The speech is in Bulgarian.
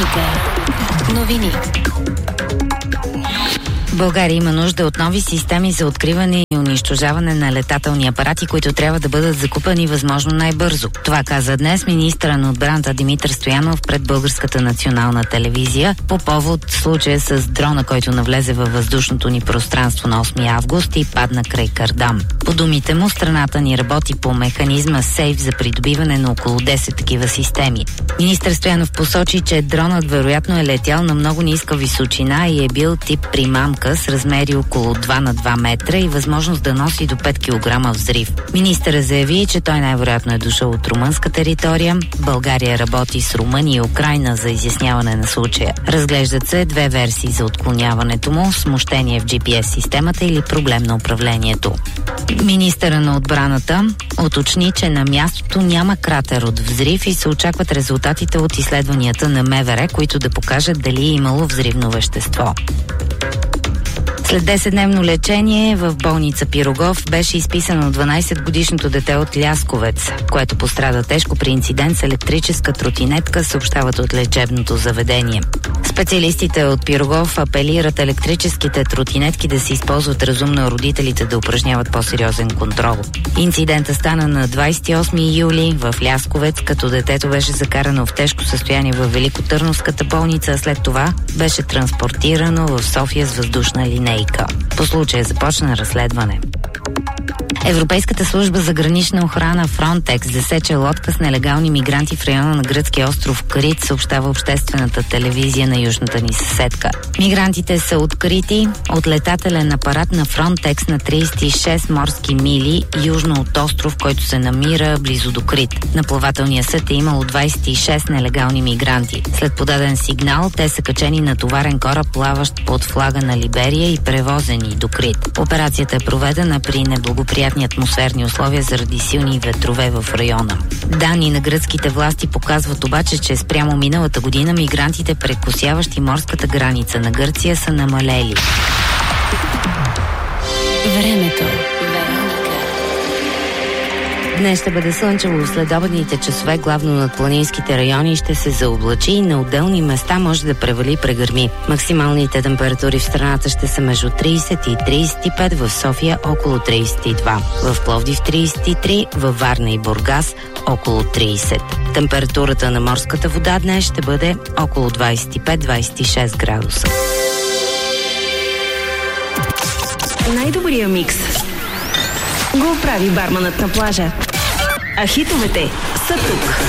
Новини. България има нужда от нови системи за откриване и унищожаване на летателни апарати, които трябва да бъдат закупени възможно най-бързо. Това каза днес министъра на отбраната Димитър Стоянов пред Българската национална телевизия по повод случая с дрона, който навлезе във въздушното ни пространство на 8 август и падна край Кардам. По думите му, страната ни работи по механизма СЕЙФ за придобиване на около 10 такива системи. Министър Стоянов посочи, че дронът вероятно е летял на много ниска височина и е бил тип примамка с размери около 2 на 2 метра и възможност да носи до 5 кг взрив. Министърът заяви, че той най-вероятно е дошъл от румънска територия. България работи с Румъния и Украйна за изясняване на случая. Разглеждат се две версии за отклоняването му: смущение в GPS системата или проблем на управлението. Министъра на отбраната уточни, че на мястото няма кратер от взрив и се очакват резултатите от изследванията на МВР, които да покажат дали е имало взривно вещество. След 10-дневно лечение в болница Пирогов беше изписано 12-годишното дете от Лясковец, което пострада тежко при инцидент с електрическа тротинетка, съобщават от лечебното заведение. Специалистите от Пирогов апелират електрическите тротинетки да се използват разумно, а родителите да упражняват по-сериозен контрол. Инцидентът стана на 28 юли в Лясковец, като детето беше закарано в тежко състояние в Великотърновската болница, а след това беше транспортирано в София с въздушна линейка. По случая започна разследване. Европейската служба за гранична охрана Frontex засече лодка с нелегални мигранти в района на гръцкия остров Крит, съобщава обществената телевизия на южната ни съседка. Мигрантите са открити от летателен апарат на Frontex на 36 морски мили южно от остров, който се намира близо до Крит. На плавателния съд е имало 26 нелегални мигранти. След подаден сигнал, те са качени на товарен кораб, плаващ под флага на Либерия и превозени до Крит. Операцията е проведена при неблагоприятни атмосферни условия заради силни ветрове в района. Данни на гръцките власти показват обаче, че спрямо миналата година мигрантите, прекосяващи морската граница на Гърция, са намалели. Времето. Днес ще бъде слънчево. В следобедните часове главно над планинските райони ще се заоблачи и на отделни места може да превали прегърми. Максималните температури в страната ще са между 30 и 35, в София около 32, в Пловдив 33, във Варна и Бургас около 30. Температурата на морската вода днес ще бъде около 25-26 градуса. Най-добрия микс го прави барманът на плажа. А хитовете са тук.